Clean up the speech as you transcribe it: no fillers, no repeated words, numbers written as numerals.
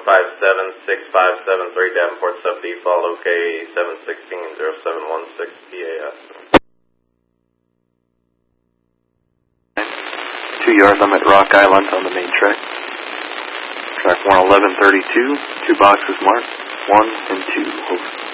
457-6573 Davenport sub default, OK 716-0716 PAS. 2 yards, I'm at Rock Island on the main track. Track 11132, 2 boxes marked, 1 and 2, over.